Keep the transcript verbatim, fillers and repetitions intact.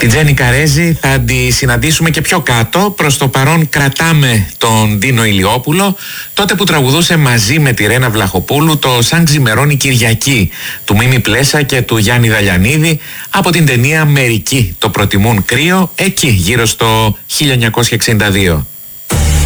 Την Τζέννη Καρέζη θα τη συναντήσουμε και πιο κάτω. Προς το παρόν κρατάμε τον Ντίνο Ηλιόπουλο, τότε που τραγουδούσε μαζί με τη Ρένα Βλαχοπούλου το «Σαν ξημερώνει Κυριακή» του Μίμη Πλέσα και του Γιάννη Δαλιανίδη από την ταινία «Μερικοί το προτιμούν κρύο», εκεί γύρω στο χίλια εννιακόσια εξήντα δύο.